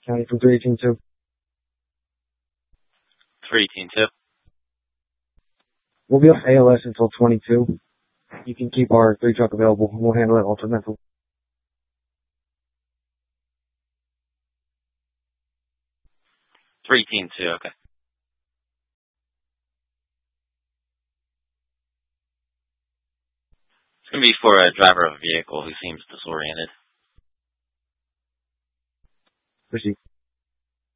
County from 318-2. 318-2. We'll be on ALS until 22. You can keep our 3 truck available. We'll handle it alternately. 318-2, okay. It's going to be for a driver of a vehicle who seems disoriented. Proceed.